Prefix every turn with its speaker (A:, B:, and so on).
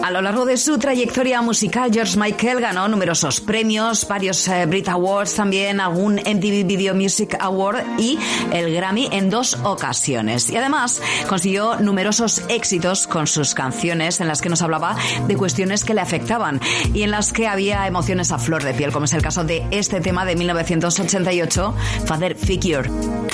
A: A lo largo de su trayectoria musical, George Michael ganó numerosos premios, varios Brit Awards también, algún MTV Video Music Award y el Grammy en 2 ocasiones. Y además consiguió numerosos éxitos con sus canciones en las que nos hablaba de cuestiones que le afectaban y en las que había emociones a flor de piel, como es el caso de este tema de 1988, Father Figure.